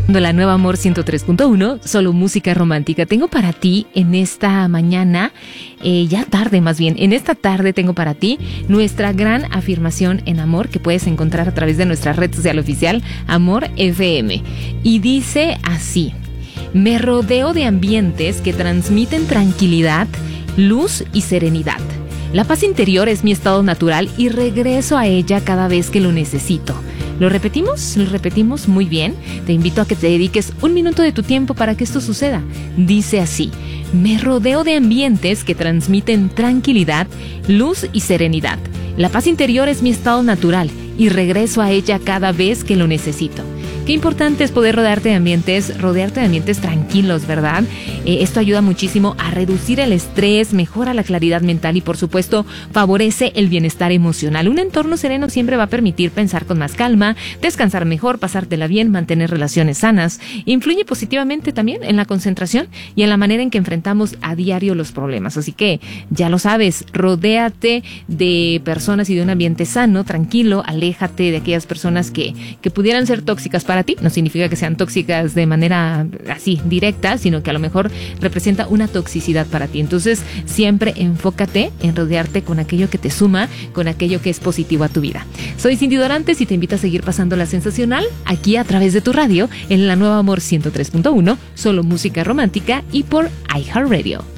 La nueva Amor 103.1, solo música romántica. Tengo para ti en esta mañana, ya tarde más bien, en esta tarde tengo para ti nuestra gran afirmación en amor que puedes encontrar a través de nuestra red social oficial Amor FM. Y dice así: me rodeo de ambientes que transmiten tranquilidad, luz y serenidad. La paz interior es mi estado natural y regreso a ella cada vez que lo necesito. ¿Lo repetimos? Lo repetimos muy bien. Te invito a que te dediques un minuto de tu tiempo para que esto suceda. Dice así: me rodeo de ambientes que transmiten tranquilidad, luz y serenidad. La paz interior es mi estado natural y regreso a ella cada vez que lo necesito. Qué importante es poder rodearte de ambientes tranquilos, ¿verdad? Esto ayuda muchísimo a reducir el estrés, mejora la claridad mental y, por supuesto, favorece el bienestar emocional. Un entorno sereno siempre va a permitir pensar con más calma, descansar mejor, pasártela bien, mantener relaciones sanas. Influye positivamente también en la concentración y en la manera en que enfrentamos a diario los problemas. Así que, ya lo sabes, rodéate de personas y de un ambiente sano, tranquilo, aléjate de aquellas personas que pudieran ser tóxicas para ti. No significa que sean tóxicas de manera así directa, sino que a lo mejor representa una toxicidad para ti. Entonces, siempre enfócate en rodearte con aquello que te suma, con aquello que es positivo a tu vida. Soy Cindy Dorantes y te invito a seguir pasándola sensacional aquí a través de tu radio en la nueva Amor 103.1, solo música romántica y por iHeartRadio.